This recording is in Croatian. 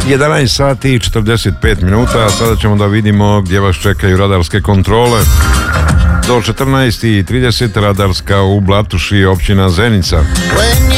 11 sati i 45 minuta, a sada ćemo da vidimo gdje vas čekaju radarske kontrole. Do 14:30 radarska u Blatuši, općina Zenica.